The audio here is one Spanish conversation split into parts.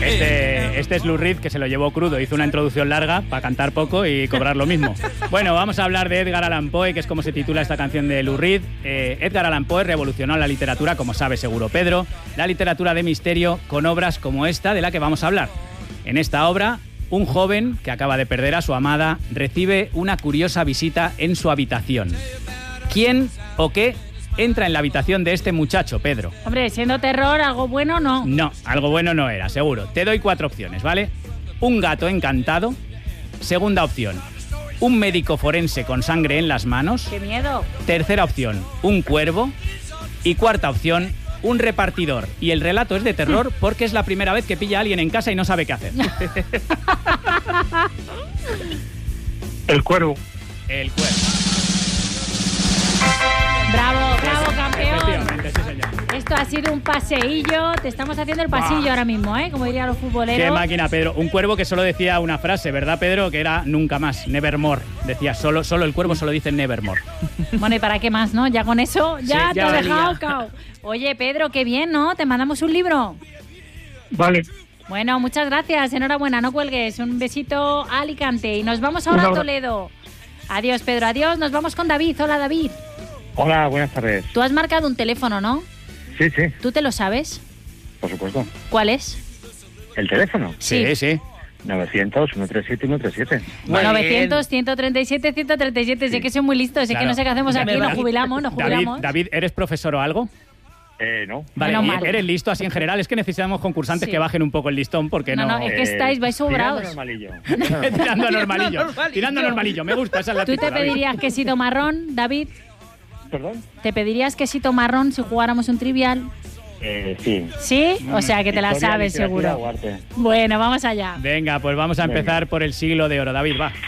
Este es Lou Reed, que se lo llevó crudo. Hizo una introducción larga para cantar poco y cobrar lo mismo. Bueno, vamos a hablar de Edgar Allan Poe, que es como se titula esta canción de Lou Reed. Edgar Allan Poe revolucionó la literatura, como sabe seguro Pedro, la literatura de misterio con obras como esta de la que vamos a hablar. En esta obra, un joven que acaba de perder a su amada recibe una curiosa visita en su habitación. ¿Quién o qué entra en la habitación de este muchacho, Pedro? Hombre, siendo terror, ¿algo bueno no? No, algo bueno no era, seguro. Te doy 4 opciones, ¿vale? Un gato encantado. Segunda opción, un médico forense con sangre en las manos. ¡Qué miedo! Tercera opción, un cuervo. Y cuarta opción, un repartidor. Y el relato es de terror porque es la primera vez que pilla a alguien en casa y no sabe qué hacer. El cuervo. El cuervo. ¡Bravo, bravo, campeón! Efectivamente, sí, señor. Esto ha sido un paseillo. Te estamos haciendo el pasillo ahora mismo, ¿eh? Como dirían los futboleros. Qué máquina, Pedro. Un cuervo que solo decía una frase, ¿verdad, Pedro? Que era nunca más, nevermore. Decía, solo el cuervo solo dice nevermore. Bueno, ¿y para qué más, no? Ya con eso, ya Sí, te ya has valía. dejado cao. Oye, Pedro, qué bien, ¿no? Te mandamos un libro. Vale. Bueno, muchas gracias. Enhorabuena, no cuelgues. Un besito a Alicante. Y nos vamos ahora a Toledo. Adiós, Pedro, adiós. Nos vamos con David. Hola, David. Hola, buenas tardes. Tú has marcado un teléfono, ¿no? Sí, sí, ¿Tú te lo sabes? por supuesto. ¿Cuál es? ¿El teléfono? Sí, sí. 900-137-137. Muy 900, 137, 137. Sé que soy muy listo, sé Claro. que no sé qué hacemos aquí. Nos jubilamos. David, ¿eres profesor o algo? No. Vale, Menos mal. ¿eres listo así en general? Es que necesitamos concursantes Sí. que bajen un poco el listón porque No, no... no, es que vais sobrados. Normalillo. Tirando a normalillo. normalillo. Tirando a normalillo. Me gusta, esa es la ¿Tú te actitud, David. pedirías quesito marrón, David? ¿Perdón? ¿Te pedirías quesito marrón si jugáramos un trivial? Sí. ¿Sí? O sea, que te la Historia, sabes, literatura seguro. o arte. Bueno, vamos allá. Venga, pues vamos a empezar por el siglo de oro. David, va.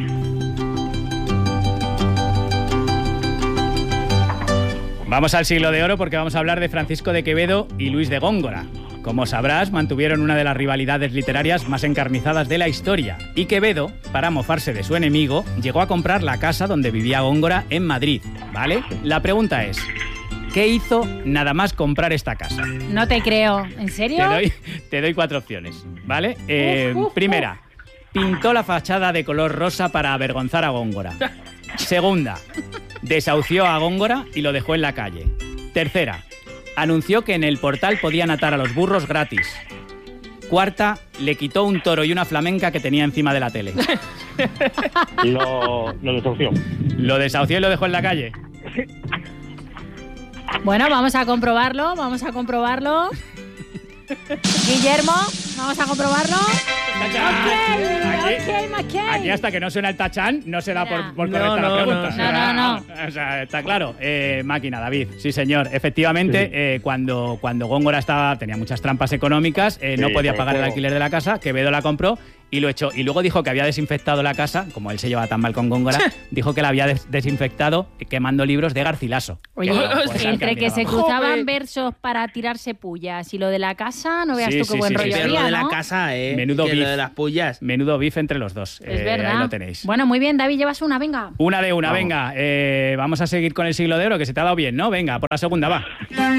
Vamos al siglo de oro porque vamos a hablar de Francisco de Quevedo y Luis de Góngora. Como sabrás, mantuvieron una de las rivalidades literarias más encarnizadas de la historia. Y Quevedo, para mofarse de su enemigo, llegó a comprar la casa donde vivía Góngora en Madrid, ¿vale? La pregunta es, ¿qué hizo nada más comprar esta casa? No te creo. ¿En serio? Te doy 4 opciones, ¿vale? Uf. Primera, pintó la fachada de color rosa para avergonzar a Góngora. Segunda, desahució a Góngora y lo dejó en la calle. Tercera, anunció que en el portal podían atar a los burros gratis. Cuarta, le quitó un toro y una flamenca que tenía encima de la tele. Lo desahució. Lo desahució y lo dejó en la calle. Bueno, vamos a comprobarlo, Guillermo, vamos a comprobarlo. Ok, McKay. Aquí hasta que no suena el tachán no se da Mira. por correcta la pregunta. No. O sea, está claro. Máquina, David. Sí, señor. Efectivamente, cuando Góngora tenía muchas trampas económicas, no podía pagar el alquiler de la casa, Quevedo la compró y lo echó. Y luego dijo que había desinfectado la casa, como él se lleva tan mal con Góngora, dijo que la había desinfectado quemando libros de Garcilaso. Oye, Pues, entre que se cruzaban Joder. versos para tirarse pullas y lo de la casa, no veas Sí, tú sí, qué buen sí, rollo sí. Pero lo había, de la ¿no? casa, Menudo que lo beef. de las pullas. Menudo bife entre los dos. Es verdad. Ahí lo tenéis. Bueno, muy bien, David, llevas una, venga. Una de una, Vamos. venga. Vamos a seguir con el siglo de oro, que se te ha dado bien, ¿no? Venga, por la segunda, va.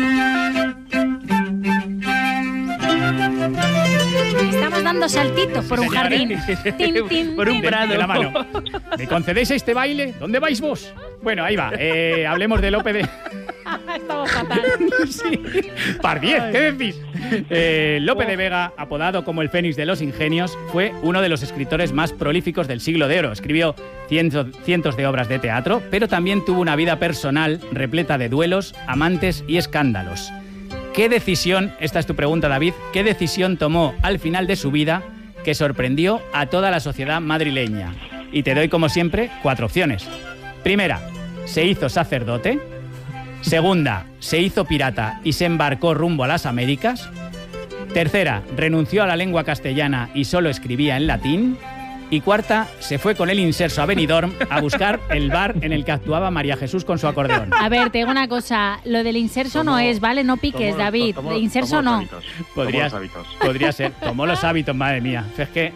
Estamos dando saltitos por un señor, jardín. ¿eh? Tin, tin, Por un tin. prado. De la mano. ¿Me concedéis este baile? ¿Dónde vais vos? Bueno, ahí va. Hablemos de Lope de... Estamos fatal. Sí. Par 10, ¿qué decís? Lope de Vega, apodado como el Fénix de los Ingenios, fue uno de los escritores más prolíficos del siglo de oro. Escribió cientos de obras de teatro, pero también tuvo una vida personal repleta de duelos, amantes y escándalos. ¿Qué decisión, esta es tu pregunta, David, qué decisión tomó al final de su vida que sorprendió a toda la sociedad madrileña? Y te doy, como siempre, 4 opciones. Primera, se hizo sacerdote. Segunda, se hizo pirata y se embarcó rumbo a las Américas. Tercera, renunció a la lengua castellana y solo escribía en latín. Y cuarta, se fue con el inserso a Benidorm a buscar el bar en el que actuaba María Jesús con su acordeón. A ver, te digo una cosa, lo del inserso no es, ¿vale? No piques, David. De inserso no. Podría ser. Tomó los hábitos, madre mía. Es que...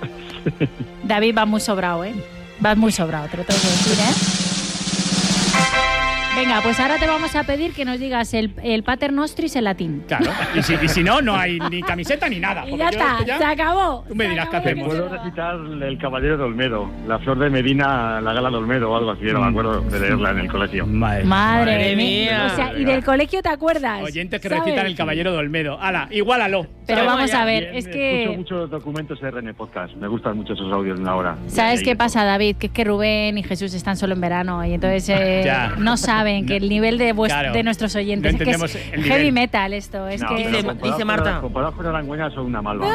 David, vas muy sobrado, ¿eh? Vas muy sobrado, te lo tengo que decir, ¿eh? Venga, pues ahora te vamos a pedir que nos digas el Pater Nostris en latín. Claro, y si no, no hay ni camiseta ni nada. Y ya está, se acabó. Tú me dirás qué hacemos. Puedo recitar El Caballero de Olmedo, La Flor de Medina, La Gala de Olmedo o algo así, no me acuerdo de leerla en el colegio. Madre mía. O sea, y del colegio te acuerdas. Oyentes que ¿sabes? recitan El Caballero de Olmedo. ¡Hala, igualalo! Pero vamos a ver, Bien, es que... Escucho muchos documentos RN Podcast, me gustan mucho esos audios de una hora. ¿Sabes qué pasa, David? Que es que Rubén y Jesús están solo en verano y entonces no saben que el nivel de, de nuestros oyentes no es que es el nivel. heavy metal esto. Es que... Dice Marta. Comparado con Arangüena son una malva.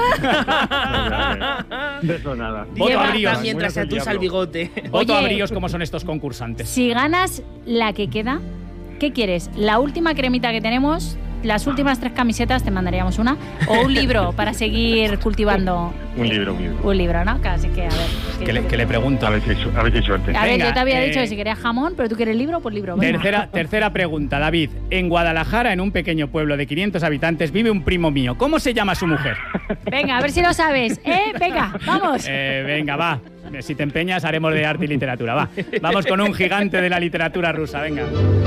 De eso nada. Voto a bríos. Mientras se atusa el bigote. Voto a Oye, bríos como son estos concursantes. Si ganas la que queda, ¿qué quieres? ¿La última cremita que tenemos? ¿Las últimas 3 camisetas te mandaríamos una? ¿O un libro para seguir cultivando? Un libro. Un libro, ¿no? Así que, a ver. Es Que le pregunto. A ver si hay suerte. A ver, Venga, yo te había dicho que si querías jamón, pero tú quieres libro, pues libro. Venga. Tercera pregunta, David. En Guadalajara, en un pequeño pueblo de 500 habitantes, vive un primo mío. ¿Cómo se llama su mujer? Venga, a ver si lo sabes. Venga, vamos. Venga, va. Si te empeñas, haremos de arte y literatura. Va. Vamos con un gigante de la literatura rusa. Venga.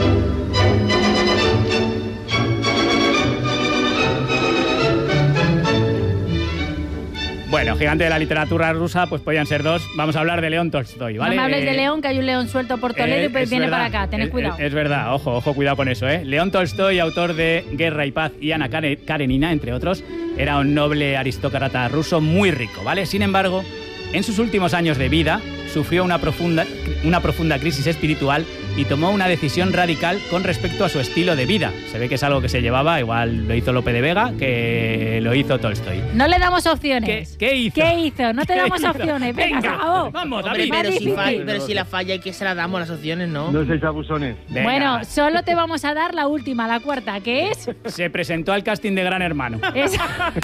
Bueno, gigante de la literatura rusa, pues podían ser 2. Vamos a hablar de León Tolstoy, ¿vale? No me hables de León, que hay un león suelto por Toledo y viene para acá. Tened cuidado. Es verdad, ojo, cuidado con eso, ¿eh? León Tolstoy, autor de Guerra y Paz y Ana Karenina, entre otros, era un noble aristócrata ruso muy rico, ¿vale? Sin embargo, en sus últimos años de vida, sufrió una profunda crisis espiritual y tomó una decisión radical con respecto a su estilo de vida. Se ve que es algo que se llevaba, igual lo hizo Lope de Vega, que lo hizo Tolstoy. No le damos opciones. ¿Qué hizo? ¿Qué hizo? No te damos hizo? opciones. Venga, se acabó. Vamos, Hombre, David. pero si la falla, ¿y que se la damos las opciones, no? No seis abusones. Venga. Bueno, solo te vamos a dar la última, la cuarta, que es... Se presentó al casting de Gran Hermano. ¿Es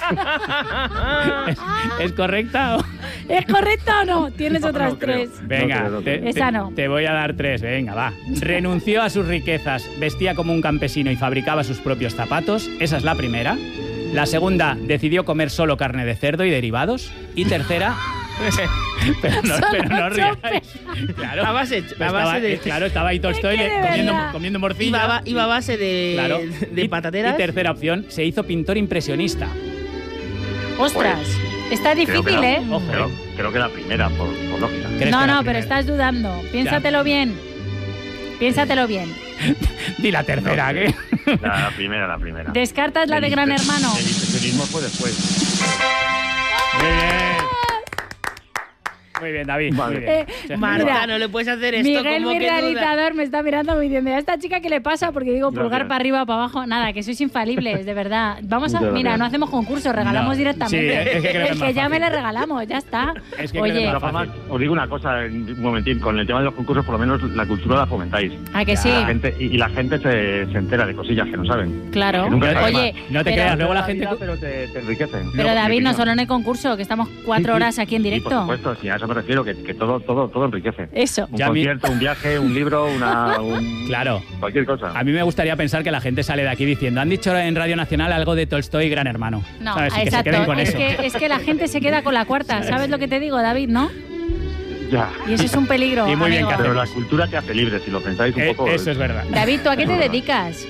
correcta o...? ¿Es correcto o no? Tienes otras No creo. 3. Venga, No creo. Esa no. te voy a dar 3, venga, va. Renunció a sus riquezas, vestía como un campesino y fabricaba sus propios zapatos. Esa es la primera. La segunda, decidió comer solo carne de cerdo y derivados. Y tercera... pero no ríais. Claro, A base de... Claro, estaba ahí Tolstoy Es que de verdad. comiendo morcilla. Iba a base de, Claro. de patateras. Y tercera opción, se hizo pintor impresionista. Ostras, está difícil, ¿eh? Ojo, Creo que la primera, por lógica. ¿Crees No, que la pero primera? estás dudando. Piénsatelo bien. Piénsatelo bien. Di la tercera, ¿qué? La primera. ¿Descartas la de Gran Hermano? El impresionismo fue después. Muy bien. Muy bien, David. Vale. Muy bien. Marta, Mira, no le puedes hacer esto. Miguel, como mi que duda. realizador, me está mirando diciendo, ¿a esta chica qué le pasa? Porque digo, pulgar Gracias. para arriba, para abajo. Nada, que sois infalibles, de verdad. Vamos a... Muchas Mira, gracias. no hacemos concurso, regalamos No. directamente. Sí, es que creo que es El más que llame fácil. le regalamos, ya está. Es que creo que Oye, es Pero más además, fácil. os digo una cosa, un momentín, con el tema de los concursos, por lo menos la cultura la fomentáis. ¿a que sí? La gente, y la gente se entera de cosillas que no saben. Claro. Que nunca sabe Oye, No te pero- creas, luego la gente... Pero te enriquecen. Pero David, no pequeño. solo en el concurso, que estamos 4 horas aquí en Sí, por directo. supuesto, sí, a eso me refiero, que todo enriquece. Eso. Un Ya a mí- concierto, un viaje, un libro, Claro. cualquier cosa. A mí me gustaría pensar que la gente sale de aquí diciendo, han dicho en Radio Nacional algo de Tolstoy y Gran Hermano. No, ¿Sabes? Y que se exacto. queden con Es eso. que la gente se queda con la cuarta. ¿Sabes lo que te digo, David, no? Ya. Y eso es un peligro, Y muy bien amigo. que Pero la cultura te hace libre, si lo pensáis un poco. Eso es verdad. David, ¿tú a qué te Es verdad. dedicas?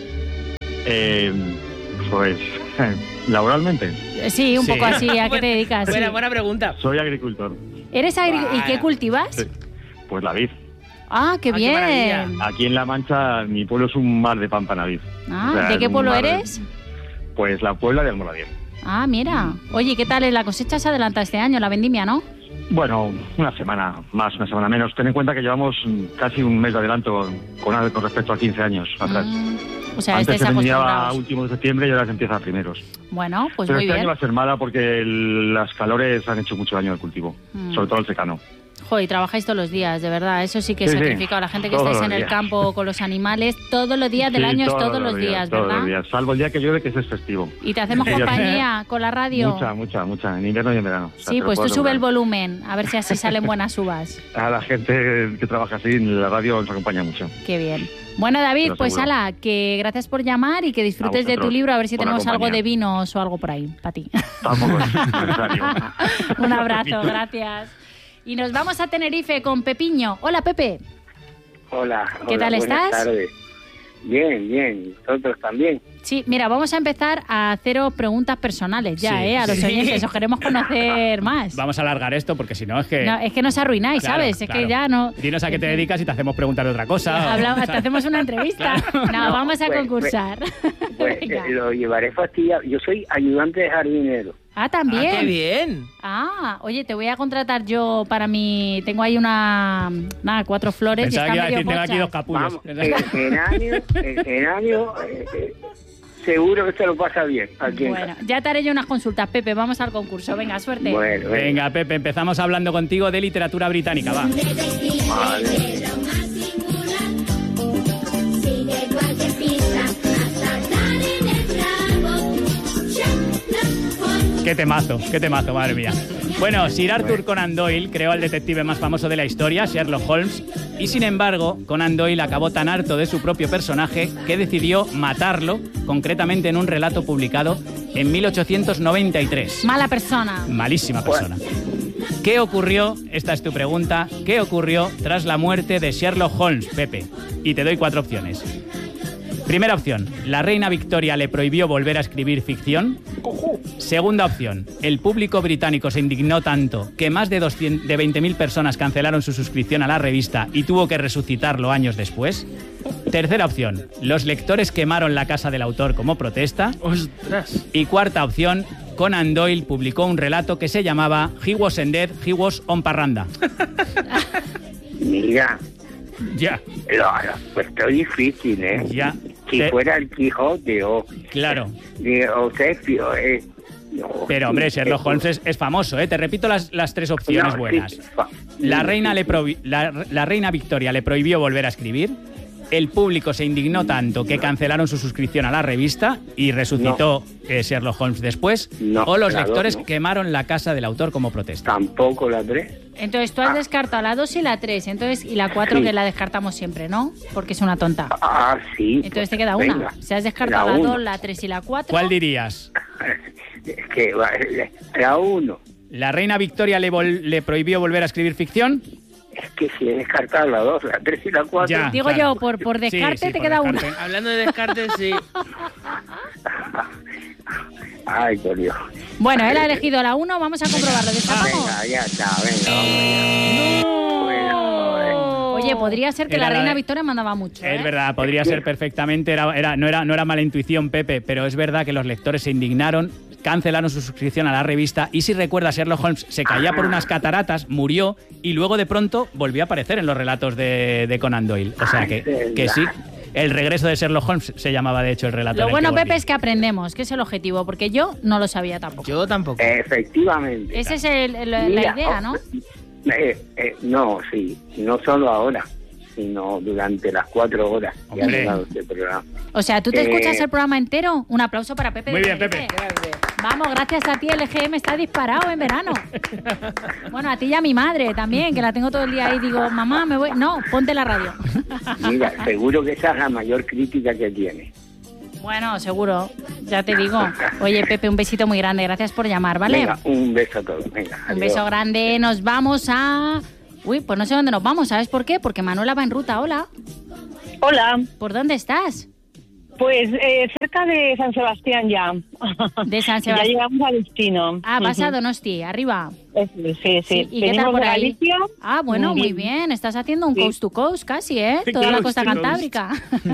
Pues, laboralmente, Sí, un Sí. poco así. ¿A qué te dedicas? Sí. Buena pregunta. soy agricultor. ¿Eres ¿Y qué Vaya. cultivas? Sí. Pues la vid. Ah, qué Ah, qué bien. maravilla. Aquí en La Mancha, mi pueblo es un mar de pampa vid. Ah, O sea, ¿de es qué un pueblo mar de- eres? Pues la Puebla de Almoradien. Ah, mira. Oye, ¿qué tal? La cosecha se adelanta este año, la vendimia, ¿no? Bueno, una semana más, una semana menos. Ten en cuenta que llevamos casi un mes de adelanto con respecto a 15 años atrás. O sea, Antes estáis se vendía a acostumbrados. últimos de septiembre y ahora se empieza a primeros. Bueno, pues Pero muy este bien. año va a ser mala porque las calores han hecho mucho daño al cultivo, sobre todo el secano. Joder, y trabajáis todos los días, de verdad. Eso sí que es Sí, sí. sacrificado. La gente que Todos estáis en los el días. campo con los animales, todos los días del Sí, año es todos los días, todos ¿verdad? los días, salvo el día que llueve, que ese es festivo. Y te hacemos Sí, compañía con la radio. Mucha, en invierno y en verano. O sea, Sí, te lo pues tú puedo sube el asegurar. volumen, a ver si así salen buenas uvas. A la gente que trabaja así en la radio nos acompaña mucho. Qué bien. Bueno, David, Te lo pues aseguro. ala, que gracias por llamar y que disfrutes de tu vosotros, libro, a ver si por la tenemos algo compañía. de vinos o algo por ahí, para ti. Tampoco es necesario. Un abrazo, gracias. Y nos vamos a Tenerife con Pepiño. Hola, Pepe. Hola. ¿Qué tal buenas estás? tardes. Bien, nosotros también. Sí, mira, vamos a empezar a haceros preguntas personales ya, Sí, a los sí. oyentes, os queremos conocer más. Vamos a alargar esto porque si no es que... No, es que nos arruináis, Claro, ¿sabes? Es claro. que ya no... Dinos a qué te dedicas y te hacemos preguntar de otra cosa. Hablamos, te hacemos una entrevista. No, vamos a pues, concursar. Pues Venga. lo llevaré fastidiado. Yo soy ayudante de jardinero. Ah, también. Ah, qué bien. Ah, oye, te voy a contratar yo para mi... Tengo ahí 4 flores Pensaba y que iba están a medio decir, tengo aquí dos mochas. capullos. Vamos, el geranio, seguro que se lo pasa bien aquí en Bueno, casa. ya te haré yo unas consultas, Pepe. Vamos al concurso. Venga, suerte. Bueno, Venga, Pepe, empezamos hablando contigo de literatura británica, va. Vale. Qué temazo, madre mía. Bueno, Sir Arthur Conan Doyle creó al detective más famoso de la historia, Sherlock Holmes, y sin embargo, Conan Doyle acabó tan harto de su propio personaje que decidió matarlo, concretamente en un relato publicado en 1893. Mala persona. Malísima persona. ¿Qué ocurrió? Esta es tu pregunta. ¿Qué ocurrió tras la muerte de Sherlock Holmes, Pepe? Y te doy 4 opciones. Primera opción, la reina Victoria le prohibió volver a escribir ficción. Segunda opción, el público británico se indignó tanto que más de 20.000 personas cancelaron su suscripción a la revista y tuvo que resucitarlo años después. Tercera opción, los lectores quemaron la casa del autor como protesta. Ostras. Y cuarta opción, Conan Doyle publicó un relato que se llamaba He wasn't dead, he was on parranda. Mira, Ya, pues esto es difícil, ¿eh? ya. Si fuera el Quijote o Claro. Shakespeare, no. Pero, hombre, Sherlock Holmes es famoso, ¿eh? Te repito las 3 opciones No, buenas. sí, La reina Victoria le prohibió volver a escribir. El público se indignó tanto que cancelaron su suscripción a la revista y resucitó Sherlock Holmes después. No, o los la dos lectores no. quemaron la casa del autor como protesta. Tampoco la 3. Entonces tú has descartado la 2 y la 3, entonces y la 4 Sí. que la descartamos siempre, ¿no? Porque es una tonta. Ah, sí. Entonces te queda una. Venga, Si has descartado la uno. 2, la 3 y la 4. ¿Cuál dirías? Es que la 1. ¿La reina Victoria le prohibió volver a escribir ficción? Es que si he descartado la 2, la 3 y la 4. Ya. Digo claro. yo, por descarte Sí, te por queda descarte. una. Hablando de descartes, sí. Ay, por Dios. Bueno, él ha elegido la 1, vamos a comprobarlo. ¿Destapamos? Venga, ya está, venga, vamos. Bueno, Oye, podría ser que Era la la reina de- Victoria mandaba mucho. Es ¿eh? verdad, podría ser perfectamente, no era mala intuición, Pepe, pero es verdad que los lectores se indignaron, cancelaron su suscripción a la revista y si recuerdas, Sherlock Holmes se caía por unas cataratas, murió y luego de pronto volvió a aparecer en los relatos de Conan Doyle. O sea que sí, el regreso de Sherlock Holmes se llamaba de hecho el relato. Lo en el bueno, que Pepe, volvía. es que aprendemos, que es el objetivo, porque yo no lo sabía tampoco. Yo tampoco. efectivamente. Esa es la Mira, idea, ¿no? No, sí, no solo ahora, sino durante las 4 horas que ha Hombre. durado este programa. O sea, ¿tú te Eh, escuchas el programa entero? Un aplauso para Pepe. Muy de bien, Tenerife. Pepe. Vamos, gracias a ti el EGM está disparado en verano. Bueno, a ti y a mi madre también, que la tengo todo el día ahí. Digo, mamá, me voy. No, ponte la radio. Mira, seguro que esa es la mayor crítica que tiene. Bueno, seguro, ya te digo. Oye, Pepe, un besito muy grande. Gracias por llamar, ¿vale? Venga, un beso a todos. Venga, Un adiós. beso grande. Nos vamos a... Uy, pues no sé dónde nos vamos. ¿Sabes por qué? Porque Manuela va en ruta. Hola. Hola, ¿Por dónde estás? pues cerca de San Sebastián ya. De San Ya Sebastián. llegamos a destino. Ah, vas a Ujú. Donosti, arriba. Sí. ¿Y qué tal Venimos por de ahí? Galicia. Ah, bueno, muy bien. Estás haciendo un Sí. coast to coast casi, ¿eh? Toda la Coast costa to coast. cantábrica.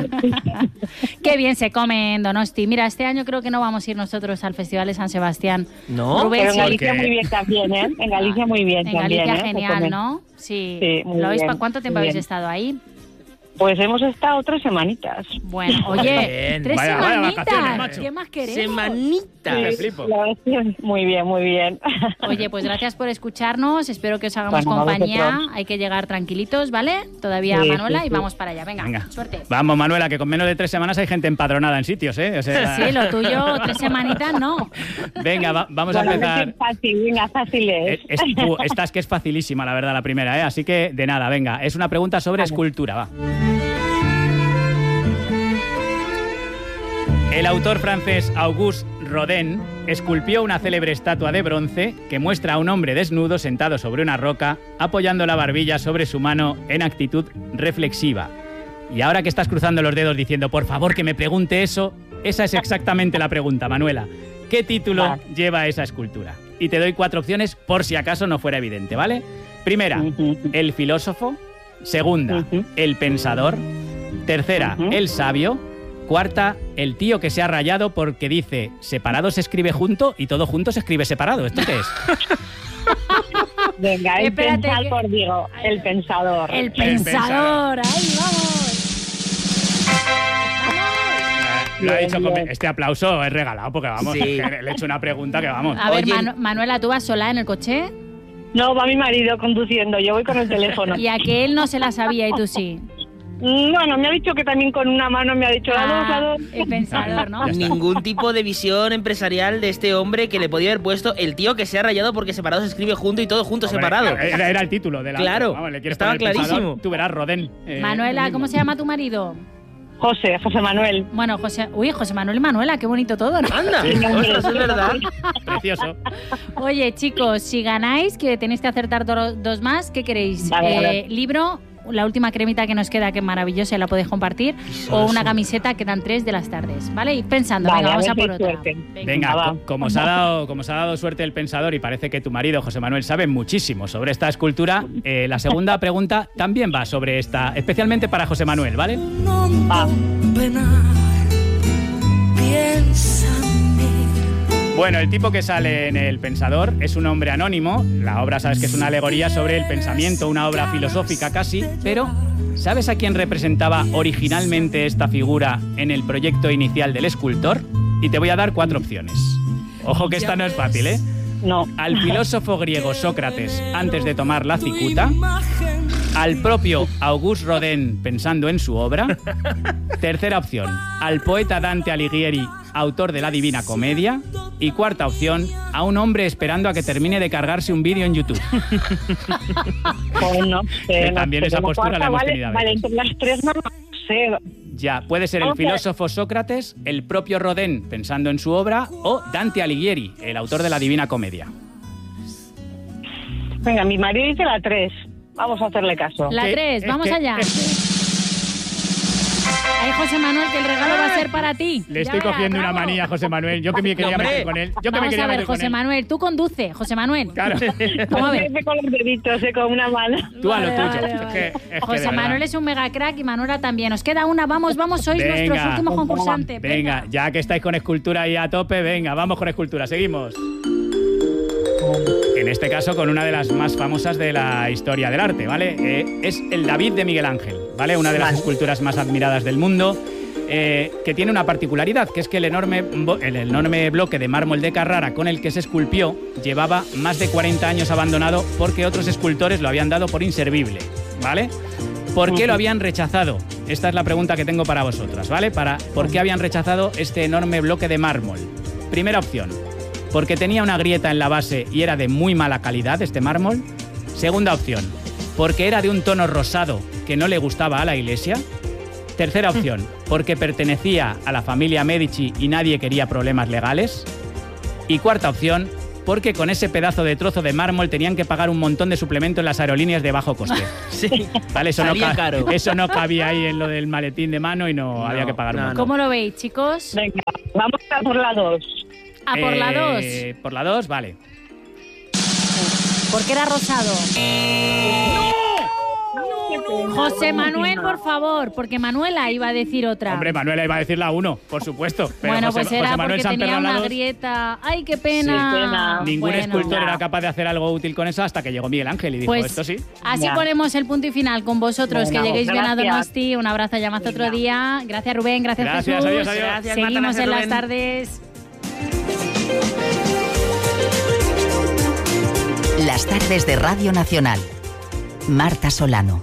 Qué bien se come en Donosti. Mira, este año creo que no vamos a ir nosotros al Festival de San Sebastián. ¿No? Rubén, Pero en sí. Galicia Porque- muy bien también, ¿eh? En Galicia muy bien En también. Galicia ¿eh? Se genial, come. ¿no? Sí. Sí, muy ¿Lo habéis, bien, ¿Cuánto tiempo muy habéis bien. estado ahí? Pues hemos estado 3 semanitas. Bueno, oye, Bien. 3 Vaya semanitas. vacaciones, macho. ¿Qué más queremos? Semanita. Me Sí, flipo. la verdad es que muy bien, muy bien. Oye, pues gracias por escucharnos. Espero que os hagamos Bueno, a compañía. vosotros. Hay que llegar tranquilitos, ¿vale? Todavía Sí, Manuela sí, y sí. vamos para allá. Venga, Venga. suerte. Vamos, Manuela, que con menos de 3 semanas hay gente empadronada en sitios, ¿eh? O sea, Sí, lo tuyo, 3 semanitas, no. Venga, vamos a Bueno, empezar. fácil, venga, fácil es. Esta es que es facilísima, la verdad, la primera, ¿eh? Así que de nada, venga. Es una pregunta sobre escultura, va. El autor francés Auguste Rodin esculpió una célebre estatua de bronce que muestra a un hombre desnudo sentado sobre una roca, apoyando la barbilla sobre su mano en actitud reflexiva. Y ahora que estás cruzando los dedos diciendo, por favor, que me pregunte eso, esa es exactamente la pregunta, Manuela. ¿Qué título lleva esa escultura? Y te doy 4 opciones por si acaso no fuera evidente, ¿vale? Primera, el filósofo. Segunda, el pensador. Tercera, el sabio. Cuarta, el tío que se ha rayado porque dice separado se escribe junto y todo junto se escribe separado. ¿Esto qué es? Venga, el Espérate, pensador, digo. El pensador. El pensador, ahí vamos. Lo ha Bien, dicho con... bien. Este aplauso es regalado porque vamos, Sí. que le he hecho una pregunta que vamos. A ver, Oye. Manuela, ¿tú vas sola en el coche? No, va mi marido conduciendo, yo voy con el teléfono. Y a que él no se la sabía y tú sí. Bueno, me ha dicho que también con una mano me ha dicho la dos. El pensador, ¿no? Ya está. Ningún tipo de visión empresarial de este hombre que le podía haber puesto el tío que se ha rayado porque separado se escribe junto y todo junto Hombre, separado. Era el título de la... Claro, Vamos, le quieres estaba poner pensador, clarísimo. Tú verás, Rodén. Manuela, ¿cómo se llama tu marido? José Manuel. Bueno, José Manuel y Manuela, qué bonito todo, ¿no? Anda, ostras, es verdad. Precioso. Oye, chicos, si ganáis, que tenéis que acertar dos más, ¿qué queréis? Vale, vale. Libro, la última cremita que nos queda, que es maravillosa, la podéis compartir, o una camiseta, quedan 3 de las tardes, ¿vale? Ir pensando, Vale, venga, vamos a a ver por si hay otra. suerte. Venga, va. como os ha dado suerte el pensador y parece que tu marido, José Manuel, sabe muchísimo sobre esta escultura, la segunda pregunta también va sobre esta, especialmente para José Manuel, ¿vale? Va. Bueno, el tipo que sale en El Pensador es un hombre anónimo. La obra, sabes que es una alegoría sobre el pensamiento, una obra filosófica casi, pero ¿sabes a quién representaba originalmente esta figura en el proyecto inicial del escultor? Y te voy a dar 4 opciones. Ojo que esta no es fácil, ¿eh? No. Al filósofo griego Sócrates antes de tomar la cicuta, al propio Auguste Rodin pensando en su obra. Tercera opción, al poeta Dante Alighieri, autor de la Divina Comedia. Y cuarta opción, a un hombre esperando a que termine de cargarse un vídeo en YouTube. Pues no sé. Que también esa como postura la hemos cuarta, tenido a Vale, veces. entre las 3 no sé. Ya, puede ser el Vamos a ver. filósofo Sócrates, el propio Rodin pensando en su obra, o Dante Alighieri, el autor de la Divina Comedia. Venga, mi marido dice la 3. Vamos a hacerle caso. La Que- 3, es vamos que- allá. Ay, José Manuel, que el regalo va a ser para ti. Le estoy Ya verás, cogiendo una bravo. manía a José Manuel. Yo que me quería Hombre. meter con él. Yo que me Vamos quería a ver, meter con José él. Manuel, tú conduce, José Manuel. Claro. Vamos a ver. Con los deditos, con una mano. Tú a lo Vale, tuyo. vale, Es vale. que de José verdad. Manuel es un mega crack y Manuela también. Os queda una, vamos, sois Venga. nuestros últimos concursantes. Venga, ya que estáis con escultura ahí a tope, venga, vamos con escultura, seguimos. En este caso con una de las más famosas de la historia del arte, ¿vale? Es el David de Miguel Ángel, ¿vale? Una de las esculturas más admiradas del mundo, que tiene una particularidad, que es que el enorme bloque de mármol de Carrara con el que se esculpió llevaba más de 40 años abandonado porque otros escultores lo habían dado por inservible, ¿vale? ¿Por qué lo habían rechazado? Esta es la pregunta que tengo para vosotras, ¿vale? ¿Por qué habían rechazado este enorme bloque de mármol? Primera opción, porque tenía una grieta en la base y era de muy mala calidad este mármol. Segunda opción, porque era de un tono rosado que no le gustaba a la iglesia. Tercera opción, porque pertenecía a la familia Medici y nadie quería problemas legales. Y cuarta opción, porque con ese pedazo de trozo de mármol tenían que pagar un montón de suplemento en las aerolíneas de bajo coste. Sí. ¿Vale? Salía caro. Eso no cabía ahí en lo del maletín de mano y no había que pagar un no, montón. ¿Cómo lo veis, chicos? Venga, vamos a por la 2. A por la 2. Por la 2, vale. Porque era rosado. José Manuel, por favor, porque Manuela iba a decir otra. Hombre, Manuela iba a decir la 1, por supuesto. Pero bueno, José, pues era José Manuel porque se han tenía perdido la una 2. grieta. ¡Ay, qué pena! Sí, pena. Ningún Bueno. escultor era capaz de hacer algo útil con eso hasta que llegó Miguel Ángel y dijo, Pues esto sí. así Ya. ponemos el punto y final con vosotros. Venga, que lleguéis bien a gracias. Donosti. Un abrazo, llamazo otro día. Gracias, Rubén. Gracias, Gracias, Jesús. adiós, adiós. Gracias, Marta, Seguimos gracias, en las Rubén. tardes. Las tardes de Radio Nacional. Marta Solano.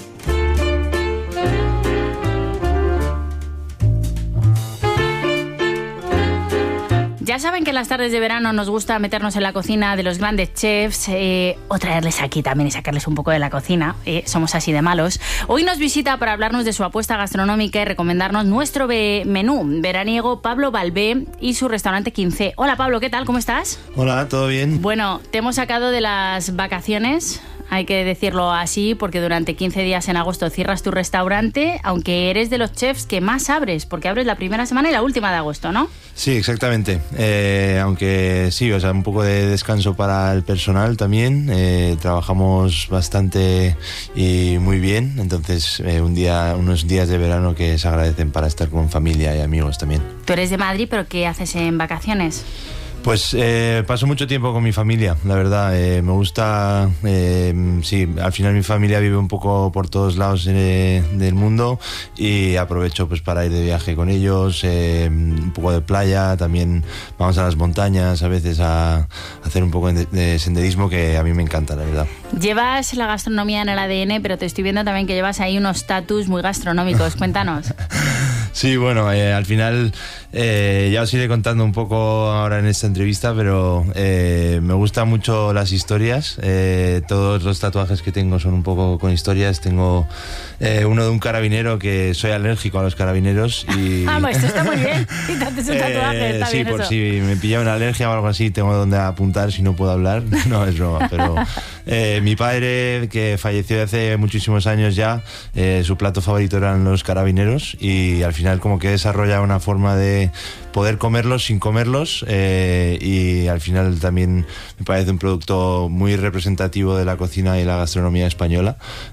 Ya saben que en las tardes de verano nos gusta meternos en la cocina de los grandes chefs o traerles aquí también y sacarles un poco de la cocina. Somos así de malos. Hoy nos visita para hablarnos de su apuesta gastronómica y recomendarnos nuestro menú veraniego Pablo Balbé y su restaurante 15. Hola Pablo, ¿qué tal? ¿Cómo estás? Hola, ¿todo bien? Bueno, te hemos sacado de las vacaciones hay que decirlo así, porque durante 15 días en agosto cierras tu restaurante, aunque eres de los chefs que más abres, porque abres la primera semana y la última de agosto, ¿no? Sí, exactamente. Aunque sí, o sea, un poco de descanso para el personal también. Trabajamos bastante y muy bien, entonces unos días de verano que se agradecen para estar con familia y amigos también. Tú eres de Madrid, pero ¿qué haces en vacaciones? Pues paso mucho tiempo con mi familia, la verdad. Me gusta, sí, al final mi familia vive un poco por todos lados del mundo y aprovecho pues para ir de viaje con ellos, un poco de playa, también vamos a las montañas a veces a hacer un poco de senderismo, que a mí me encanta, la verdad. Llevas la gastronomía en el ADN, pero te estoy viendo también que llevas ahí unos status muy gastronómicos. Cuéntanos. Sí, bueno, al final ya os iré contando un poco ahora en esta entrevista, pero me gustan mucho las historias. Todos los tatuajes que tengo son un poco con historias. Tengo uno de un carabinero, que soy alérgico a los carabineros. Y pues esto está muy bien. Y te haces un tatuaje, está sí, bien por eso. si me pilla una alergia o algo así, tengo donde apuntar si no puedo hablar. No, es broma, pero mi padre, que falleció hace muchísimos años ya, su plato favorito eran los carabineros, y al final como que desarrolla una forma de poder comerlos sin comerlos, y al final también me parece un producto muy representativo de la cocina y la gastronomía española,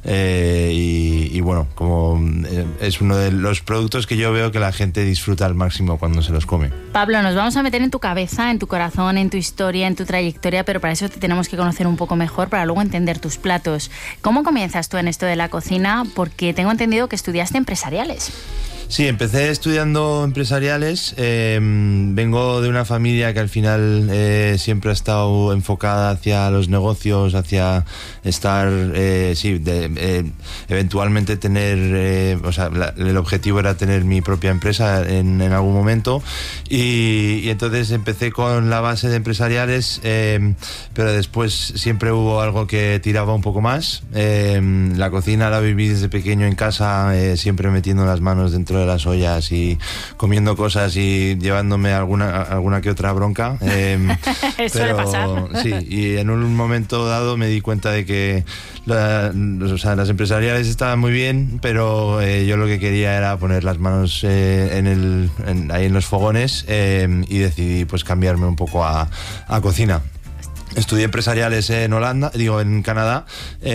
y bueno, como es uno de los productos que yo veo que la gente disfruta al máximo cuando se los come. Pablo, nos vamos a meter en tu cabeza, en tu corazón, en tu historia, en tu trayectoria, pero para eso te tenemos que conocer un poco mejor para luego entender tus platos. ¿Cómo comienzas tú en esto de la cocina? Porque tengo entendido que estudiaste empresariales. Sí, empecé estudiando empresariales. Vengo de una familia que al final siempre ha estado enfocada hacia los negocios, hacia estar, eventualmente tener, el objetivo era tener mi propia empresa en algún momento, y entonces empecé con la base de empresariales, pero después siempre hubo algo que tiraba un poco más. La cocina la viví desde pequeño en casa, siempre metiendo las manos dentro de las ollas y comiendo cosas y llevándome alguna que otra bronca. Suele pasar. Sí, y en un momento dado me di cuenta de que las empresariales estaban muy bien, pero yo lo que quería era poner las manos ahí en los fogones, y decidí pues cambiarme un poco a cocina. Estudié empresariales en Canadá,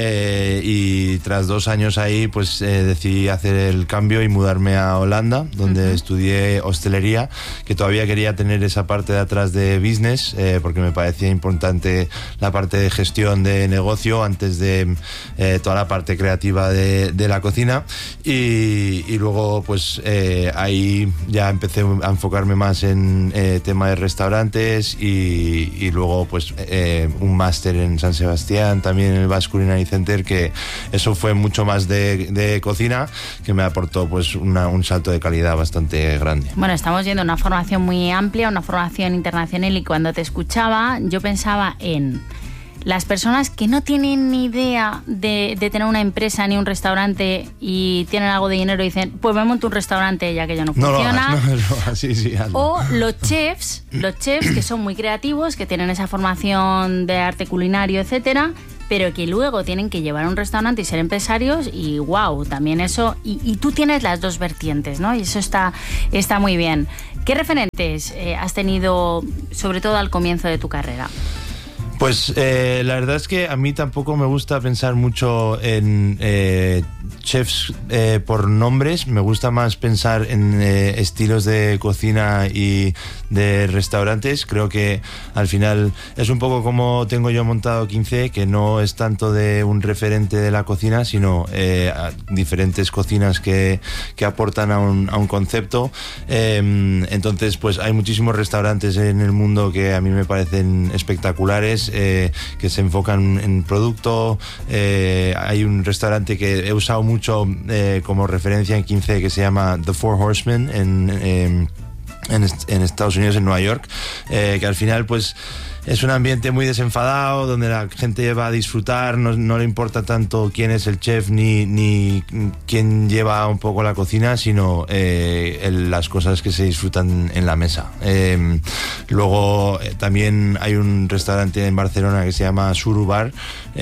y tras 2 años ahí pues decidí hacer el cambio y mudarme a Holanda, donde estudié hostelería, que todavía quería tener esa parte de atrás de business, porque me parecía importante la parte de gestión de negocio antes de toda la parte creativa de la cocina, y luego pues ahí ya empecé a enfocarme más en tema de restaurantes, y luego pues un máster en San Sebastián, también en el Basque Culinary Center, que eso fue mucho más de cocina, que me aportó pues un salto de calidad bastante grande. Bueno, estamos viendo una formación muy amplia, una formación internacional, y cuando te escuchaba yo pensaba en las personas que no tienen ni idea de tener una empresa ni un restaurante y tienen algo de dinero y dicen, pues me monto un restaurante ya que ya no funciona. Sí, o los chefs que son muy creativos, que tienen esa formación de arte culinario, etcétera, pero que luego tienen que llevar un restaurante y ser empresarios, y wow, también eso, y tú tienes las dos vertientes, ¿no? Y eso está muy bien. ¿Qué referentes has tenido, sobre todo al comienzo de tu carrera? Pues la verdad es que a mí tampoco me gusta pensar mucho en chefs por nombres. Me gusta más pensar en estilos de cocina y de restaurantes. Creo que al final es un poco como tengo yo montado 15, que no es tanto de un referente de la cocina, sino a diferentes cocinas que aportan a un concepto. Entonces pues hay muchísimos restaurantes en el mundo que a mí me parecen espectaculares, que se enfocan en producto. Hay un restaurante que he usado mucho como referencia en 15, que se llama The Four Horsemen en Estados Unidos, en Nueva York, que al final pues es un ambiente muy desenfadado, donde la gente va a disfrutar, no le importa tanto quién es el chef ni quién lleva un poco la cocina, sino las cosas que se disfrutan en la mesa. Luego también hay un restaurante en Barcelona que se llama Suru Bar,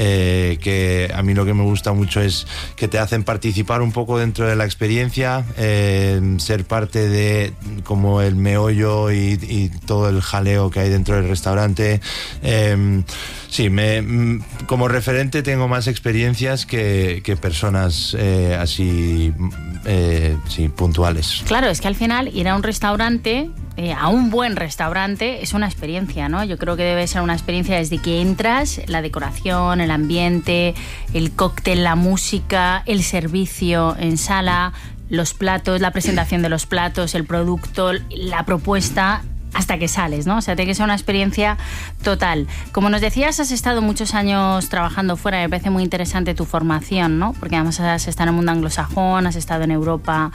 que a mí lo que me gusta mucho es que te hacen participar un poco dentro de la experiencia, ser parte de como el meollo y todo el jaleo que hay dentro del restaurante. Sí, como referente tengo más experiencias que personas así sí, puntuales. Claro, es que al final ir a un restaurante, a un buen restaurante, es una experiencia, ¿no? Yo creo que debe ser una experiencia desde que entras, la decoración, el ambiente, el cóctel, la música, el servicio en sala, los platos, la presentación de los platos, el producto, la propuesta, hasta que sales, ¿no? O sea, tiene que ser una experiencia total. Como nos decías, has estado muchos años trabajando fuera, me parece muy interesante tu formación, ¿no? Porque además has estado en el mundo anglosajón, has estado en Europa.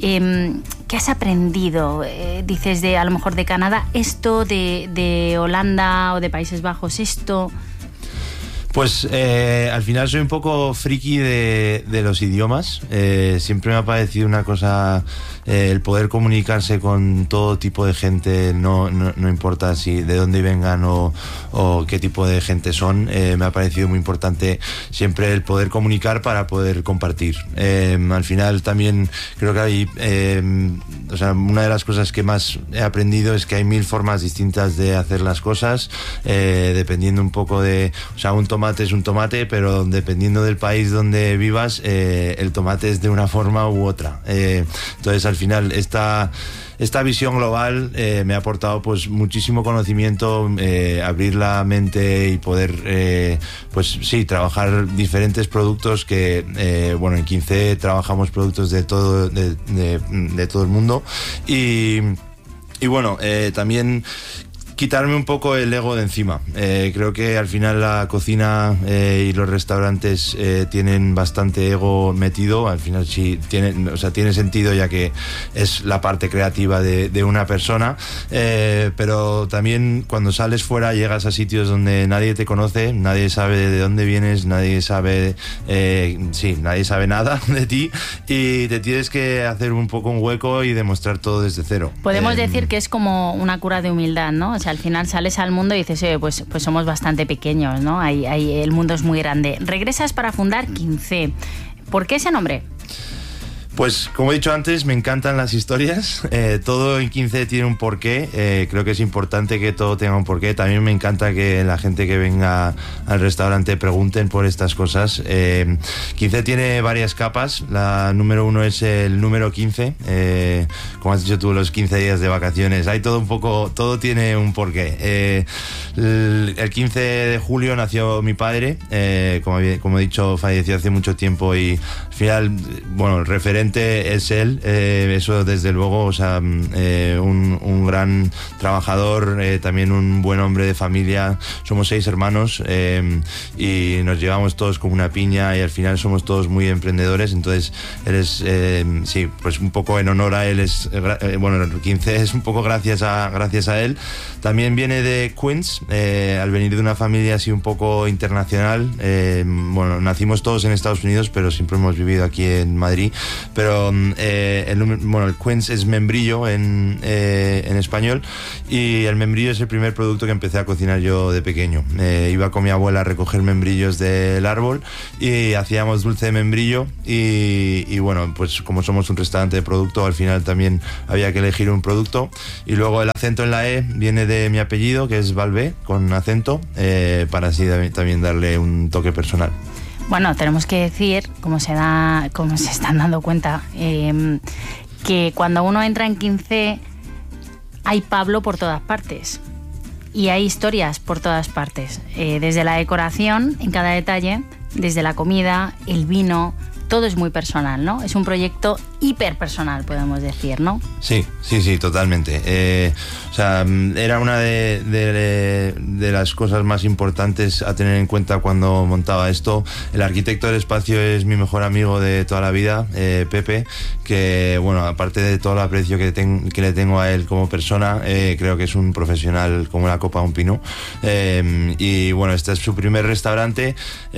¿Qué has aprendido? Dices a lo mejor de Canadá, esto, de Holanda o de Países Bajos, esto... Pues al final soy un poco friki de los idiomas. Siempre me ha parecido una cosa, el poder comunicarse con todo tipo de gente, no importa si de dónde vengan o qué tipo de gente son. Me ha parecido muy importante siempre el poder comunicar para poder compartir. Al final también creo que hay, o sea, una de las cosas que más he aprendido es que hay 1000 formas distintas de hacer las cosas, dependiendo un poco de, o sea, un tomate es un tomate, pero dependiendo del país donde vivas, el tomate es de una forma u otra. Entonces, al final, esta visión global me ha aportado pues muchísimo conocimiento, abrir la mente y poder, pues sí, trabajar diferentes productos que, bueno, en 15 trabajamos productos de todo el mundo y bueno, también quitarme un poco el ego de encima. Creo que al final la cocina y los restaurantes tienen bastante ego metido. Al final sí tiene sentido, ya que es la parte creativa de una persona, pero también cuando sales fuera llegas a sitios donde nadie te conoce, nadie sabe de dónde vienes, nadie sabe nada de ti, y te tienes que hacer un poco un hueco y demostrar todo desde cero. Podemos decir que es como una cura de humildad, ¿no? O sea, al final sales al mundo y dices, pues somos bastante pequeños, ¿no? El mundo es muy grande. Regresas para fundar 15. ¿Por qué ese nombre? Pues como he dicho antes, me encantan las historias. Todo en 15 tiene un porqué. Creo que es importante que todo tenga un porqué. También me encanta que la gente que venga al restaurante pregunten por estas cosas. 15 tiene varias capas. La número 1 es el número 15. Como has dicho tú, los 15 días de vacaciones. Hay todo un poco, todo tiene un porqué. El 15 de julio nació mi padre. Como he dicho, falleció hace mucho tiempo y al final, bueno, el referente es él, eso desde luego, o sea, un gran trabajador, también un buen hombre de familia. Somos 6 hermanos y nos llevamos todos como una piña y al final somos todos muy emprendedores. Entonces él es, sí, pues un poco en honor a él, bueno, el 15 es un poco gracias a él. También viene de Queens, al venir de una familia así un poco internacional. Bueno, nacimos todos en Estados Unidos, pero siempre hemos vivido aquí en Madrid. Pero el Queens es membrillo en español, y el membrillo es el primer producto que empecé a cocinar yo de pequeño. Iba con mi abuela a recoger membrillos del árbol y hacíamos dulce de membrillo y bueno, pues como somos un restaurante de producto, al final también había que elegir un producto. Y luego el acento en la E viene de mi apellido, que es Valvé, con acento, para así también darle un toque personal. Bueno, tenemos que decir, como se están dando cuenta, que cuando uno entra en 15 hay Pablo por todas partes y hay historias por todas partes, desde la decoración en cada detalle, desde la comida, el vino, todo es muy personal, ¿no? Es un proyecto hiperpersonal, podemos decir, ¿no? Sí, totalmente. O sea, era una de las cosas más importantes a tener en cuenta cuando montaba esto. El arquitecto del espacio es mi mejor amigo de toda la vida, Pepe, que, bueno, aparte de todo el aprecio que le tengo a él como persona, creo que es un profesional como la copa de un pino. Y bueno, este es su primer restaurante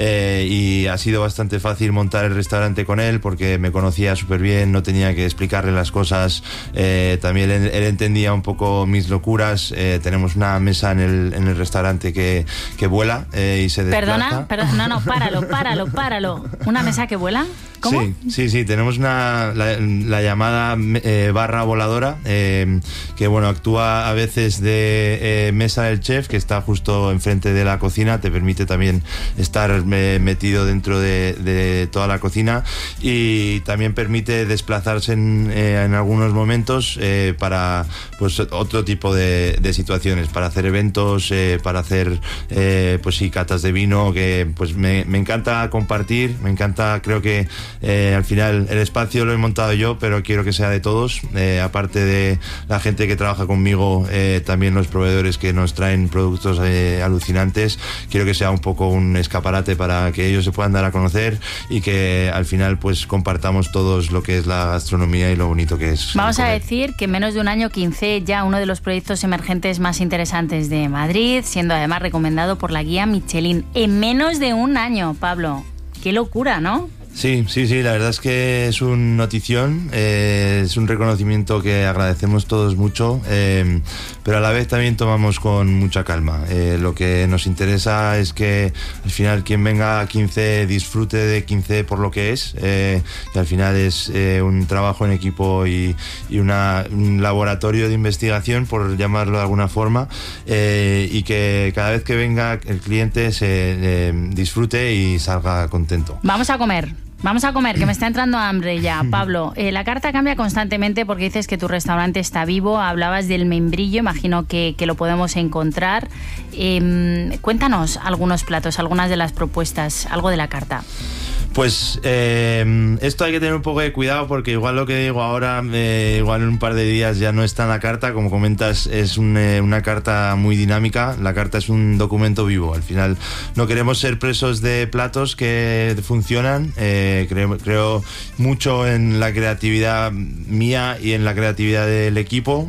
y ha sido bastante fácil montar el restaurante con él porque me conocía súper bien, no tenía que explicarle las cosas. También él entendía un poco mis locuras. Tenemos una mesa en el restaurante que vuela y se desplaza. Perdona, no, páralo. ¿Una mesa que vuela? ¿Cómo? Sí, tenemos la llamada barra voladora, que bueno, actúa a veces de mesa del chef, que está justo enfrente de la cocina, te permite también estar metido dentro de toda la cocina, y también permite desplazarse en algunos momentos para pues otro tipo de situaciones, para hacer eventos, para hacer pues sí, catas de vino, que pues me encanta compartir, creo que al final el espacio lo he montado yo, pero quiero que sea de todos, aparte de la gente que trabaja conmigo, también los proveedores que nos traen productos alucinantes. Quiero que sea un poco un escaparate para que ellos se puedan dar a conocer y que al final pues compartamos todos lo que es la gastronomía y lo bonito que es. Vamos a decir que en menos de un año Quincé, ya uno de los proyectos emergentes más interesantes de Madrid, siendo además recomendado por la guía Michelin. En menos de un año, Pablo. Qué locura, ¿no? Sí, la verdad es que es un notición, es un reconocimiento que agradecemos todos mucho, pero a la vez también tomamos con mucha calma. Lo que nos interesa es que al final quien venga a Quincé disfrute de Quincé por lo que es, que al final es un trabajo en equipo y un laboratorio de investigación, por llamarlo de alguna forma, y que cada vez que venga el cliente se disfrute y salga contento. Vamos a comer, que me está entrando hambre ya. Pablo, la carta cambia constantemente porque dices que tu restaurante está vivo. Hablabas del membrillo, imagino que lo podemos encontrar. Cuéntanos algunos platos, algunas de las propuestas, algo de la carta. Pues esto hay que tener un poco de cuidado porque igual lo que digo ahora, igual en un par de días ya no está en la carta. Como comentas, es una carta muy dinámica. La carta es un documento vivo. Al final no queremos ser presos de platos que funcionan. Creo mucho en la creatividad mía y en la creatividad del equipo,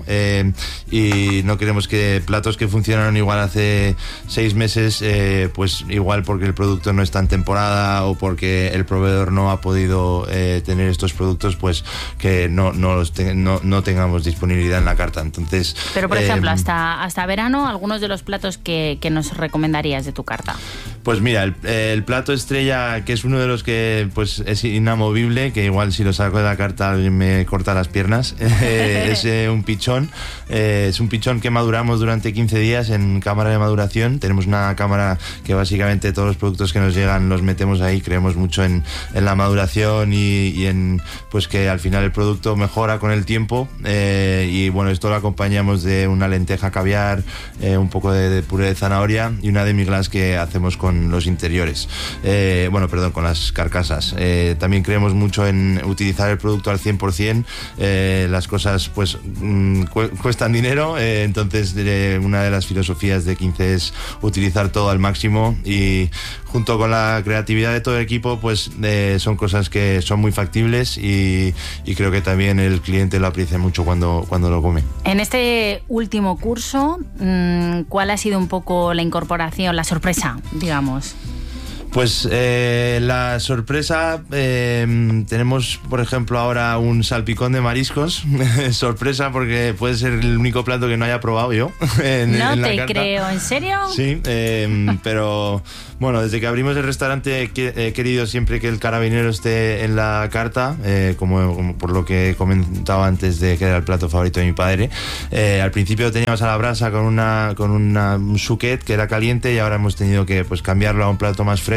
y no queremos que platos que funcionaron igual hace 6 meses, pues igual porque el producto no está en temporada o porque el proveedor no ha podido tener estos productos, pues que no tengamos disponibilidad en la carta. Entonces, pero por ejemplo, hasta verano, algunos de los platos que nos recomendarías de tu carta. Pues mira, el plato estrella, que es uno de los que pues es inamovible, que igual si lo saco de la carta alguien me corta las piernas, es un pichón. Es un pichón que maduramos durante 15 días en cámara de maduración. Tenemos una cámara que básicamente todos los productos que nos llegan los metemos ahí. Creemos mucho en la maduración y en pues que al final el producto mejora con el tiempo, y bueno, esto lo acompañamos de una lenteja caviar, un poco de puré de zanahoria y una demi-glace que hacemos con los interiores, con las carcasas. También creemos mucho en utilizar el producto al 100%. Las cosas pues cuestan dinero, entonces una de las filosofías de Quincé es utilizar todo al máximo, y junto con la creatividad de todo el equipo pues son cosas que son muy factibles, y creo que también el cliente lo aprecia mucho cuando lo come. En este último curso, ¿cuál ha sido un poco la incorporación, la sorpresa, digamos? Pues la sorpresa, tenemos por ejemplo ahora un salpicón de mariscos. Sorpresa porque puede ser el único plato que no haya probado yo en la carta. Creo, ¿en serio? Sí, pero bueno, desde que abrimos el restaurante he querido siempre que el carabinero esté en la carta, como por lo que comentaba antes de que era el plato favorito de mi padre. Al principio teníamos a la brasa con un souquet que era caliente, y ahora hemos tenido que pues cambiarlo a un plato más fresco,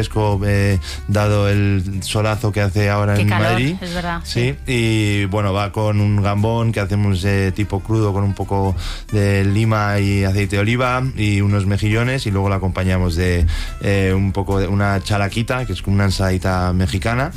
fresco, dado el solazo que hace ahora Qué en calor, Madrid. es verdad. Sí, y bueno, va con un gambón que hacemos tipo crudo con un poco de lima y aceite de oliva y unos mejillones, y luego lo acompañamos de un poco de una chalaquita, que es como una ensaladita mexicana,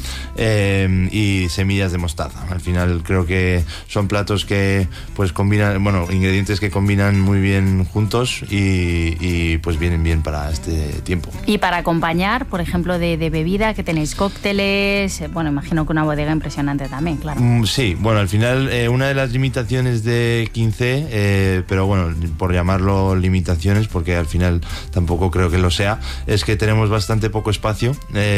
y semillas de mostaza. Al final creo que son platos que pues combinan, bueno, ingredientes que combinan muy bien juntos y pues vienen bien para este tiempo. Y para acompañar, por ejemplo, de bebida, que tenéis cócteles, bueno, imagino que una bodega impresionante también, claro. Sí, bueno, al final una de las limitaciones de 15, pero bueno, por llamarlo limitaciones, porque al final tampoco creo que lo sea, es que tenemos bastante poco espacio.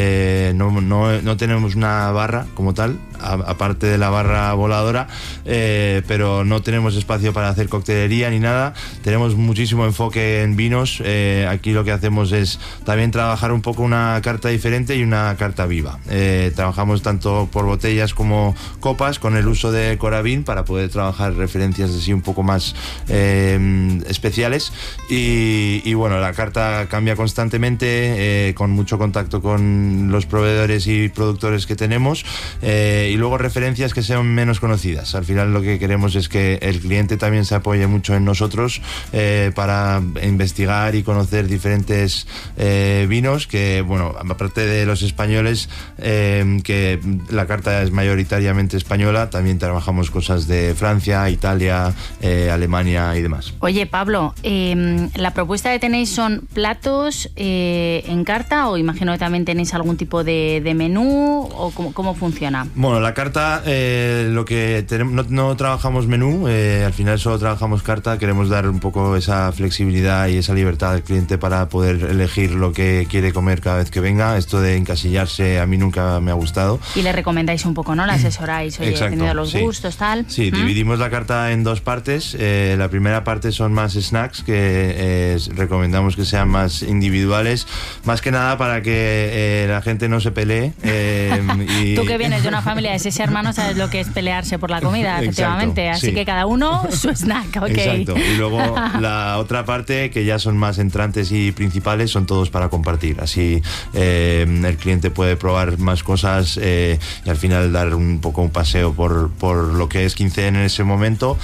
No tenemos una barra como tal, aparte de la barra voladora, pero no tenemos espacio para hacer coctelería ni nada. Tenemos muchísimo enfoque en vinos. Aquí lo que hacemos es también trabajar un poco una carta diferente y una carta viva. Trabajamos tanto por botellas como copas, con el uso de Coravin para poder trabajar referencias así un poco más especiales, y bueno, la carta cambia constantemente, con mucho contacto con los proveedores y productores que tenemos, y luego referencias que sean menos conocidas. Al final lo que queremos es que el cliente también se apoye mucho en nosotros, para investigar y conocer diferentes vinos, que bueno, aparte de los españoles, que la carta es mayoritariamente española, también trabajamos cosas de Francia, Italia, Alemania y demás. Oye, Pablo, ¿la propuesta que tenéis son platos en carta, o imagino que también tenéis algún tipo de menú, o cómo funciona? Bueno, la carta, lo que tenemos, no trabajamos menú, al final solo trabajamos carta. Queremos dar un poco esa flexibilidad y esa libertad al cliente para poder elegir lo que quiere comer cada vez que venga. Esto de encasillarse a mí nunca me ha gustado. Y le recomendáis un poco, ¿no? La asesoráis, oye, Exacto, teniendo los sí. gustos, tal. Sí, dividimos la carta en dos partes. La primera parte son más snacks, que recomendamos que sean más individuales, más que nada para que la gente no se pelee. Tú que vienes de una familia de 6 hermanos sabes lo que es pelearse por la comida, efectivamente. Exacto, así sí. Que cada uno su snack, ok. Exacto. Y luego la otra parte, que ya son más entrantes y principales, son todos para compartir. Así el cliente puede probar más cosas, y al final dar un poco un paseo por lo que es 15 en ese momento,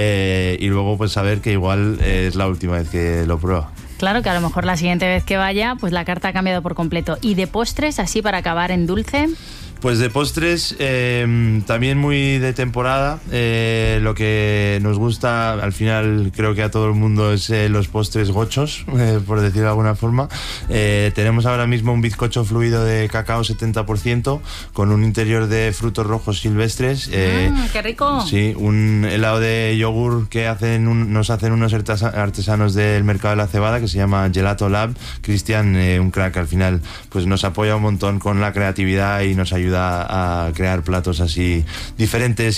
y luego pues saber que igual es la última vez que lo prueba. Claro, que a lo mejor la siguiente vez que vaya, pues la carta ha cambiado por completo. ¿Y de postres, así para acabar en dulce? Pues de postres, también muy de temporada. Lo que nos gusta, al final creo que a todo el mundo, es los postres gochos, por decirlo de alguna forma. Tenemos ahora mismo un bizcocho fluido de cacao 70%, con un interior de frutos rojos silvestres. ¡Qué rico! Sí, un helado de yogur que nos hacen unos artesanos del mercado de la cebada, que se llama Gelato Lab. Cristian, un crack, al final pues nos apoya un montón con la creatividad y nos ayuda a crear platos así diferentes,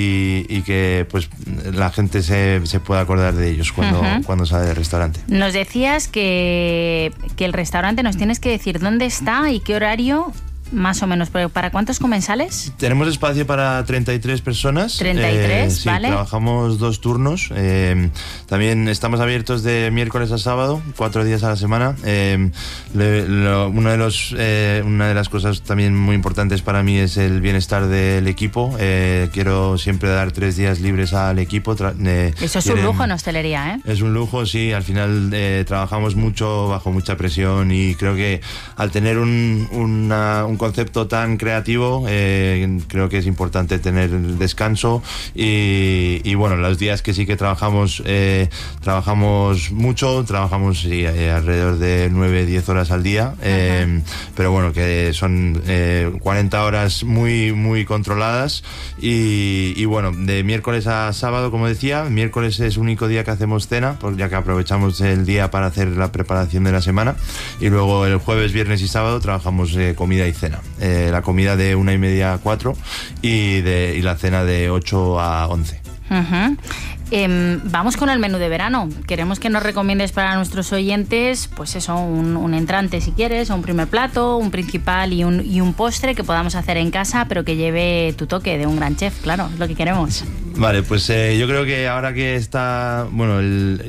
y que pues la gente se pueda acordar de ellos cuando sale del restaurante. Nos decías que el restaurante, nos tienes que decir dónde está y qué horario, más o menos, pero ¿para cuántos comensales? Tenemos espacio para 33 personas. 33, sí, vale. Trabajamos 2 turnos. También estamos abiertos de miércoles a sábado, 4 días a la semana. Una de las cosas también muy importantes para mí es el bienestar del equipo. Quiero siempre dar 3 días libres al equipo. Eso es un lujo en hostelería, ¿eh? Es un lujo, sí. Al final trabajamos mucho, bajo mucha presión, y creo que al tener un concepto tan creativo, creo que es importante tener descanso, y bueno, los días que sí que trabajamos mucho, trabajamos alrededor de 9-10 horas al día, pero bueno, que son 40 horas muy, muy controladas, y bueno, de miércoles a sábado, como decía, miércoles es el único día que hacemos cena, ya que aprovechamos el día para hacer la preparación de la semana, y luego el jueves, viernes y sábado trabajamos comida y cena. La comida de 1:30 a 4, y la cena de 8 a 11. Vamos con el menú de verano. Queremos que nos recomiendes para nuestros oyentes, pues eso, un entrante si quieres, o un primer plato, un principal y un postre que podamos hacer en casa, pero que lleve tu toque de un gran chef, claro, es lo que queremos. Vale, pues yo creo que ahora que está, bueno,